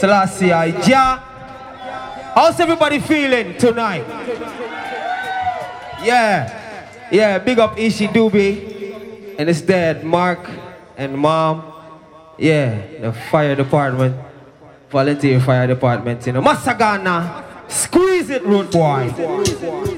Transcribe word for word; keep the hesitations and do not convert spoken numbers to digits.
Selassie I Jah. How's everybody feeling tonight? Yeah. Yeah, big up Ishi Doobie and his dad, Mark and mom. Yeah, the fire department. Volunteer fire department, you know. Masagana. Squeeze it, root boy.